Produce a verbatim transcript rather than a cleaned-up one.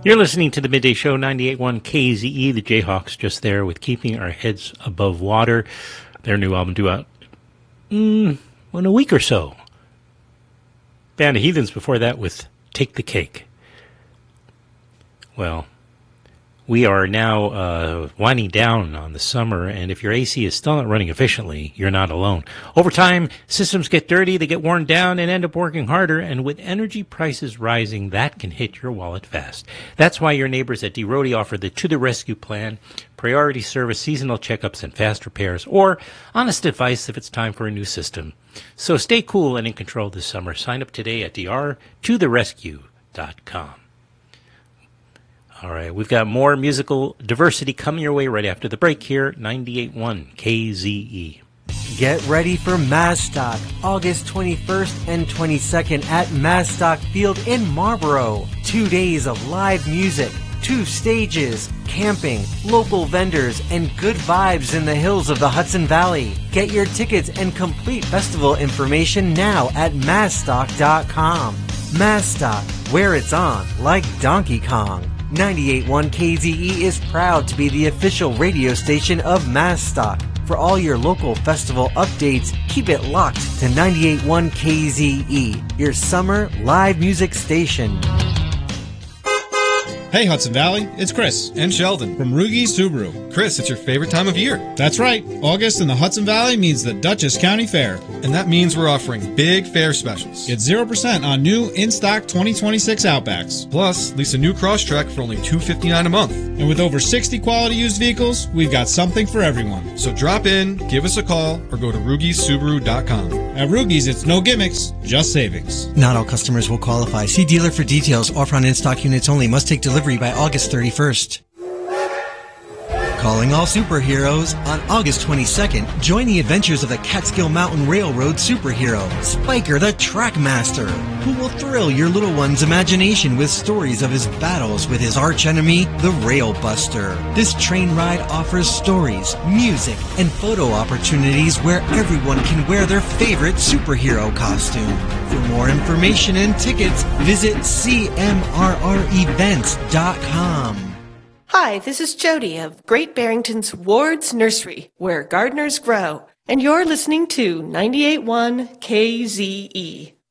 You're listening to the Midday Show, ninety-eight point one K Z E. The Jayhawks just there with Keeping Our Heads Above Water. Their new album due out mm, in a week or so. Band of Heathens before that with Take the Cake. Well, we are now uh, winding down on the summer, and if your A C is still not running efficiently, you're not alone. Over time, systems get dirty, they get worn down, and end up working harder, and with energy prices rising, that can hit your wallet fast. That's why your neighbors at D-Rody offer the To The Rescue plan, priority service, seasonal checkups, and fast repairs, or honest advice if it's time for a new system. So stay cool and in control this summer. Sign up today at d r to the rescue dot com. All right, we've got more musical diversity coming your way right after the break here, ninety-eight point one K Z E. Get ready for Mazstock, August twenty-first and twenty-second at Mazstock Field in Marlboro. Two days of live music, two stages, camping, local vendors, and good vibes in the hills of the Hudson Valley. Get your tickets and complete festival information now at mazstock dot com. Mazstock, where it's on like Donkey Kong. ninety-eight point one K Z E is proud to be the official radio station of Mazstock. For all your local festival updates, keep it locked to ninety-eight point one K Z E, your summer live music station. Hey Hudson Valley, it's Chris. And Sheldon. From Rugi Subaru. Chris, it's your favorite time of year. That's right. August in the Hudson Valley means the Dutchess County Fair. And that means we're offering big fair specials. Get zero percent on new in-stock twenty twenty-six Outbacks. Plus, lease a new Crosstrek for only two hundred fifty-nine dollars a month. And with over sixty quality used vehicles, we've got something for everyone. So drop in, give us a call, or go to rugi subaru dot com. At Rugi's, it's no gimmicks, just savings. Not all customers will qualify. See dealer for details. Offer on in-stock units only. Must take delivery by August thirty-first. Calling all superheroes. On August twenty-second, join the adventures of the Catskill Mountain Railroad superhero, Spiker the Trackmaster, who will thrill your little one's imagination with stories of his battles with his archenemy, the Railbuster. This train ride offers stories, music, and photo opportunities where everyone can wear their favorite superhero costume. For more information and tickets, visit c m r r events dot com. Hi, this is Jody of Great Barrington's Ward's Nursery, where gardeners grow, and you're listening to ninety-eight point one K Z E.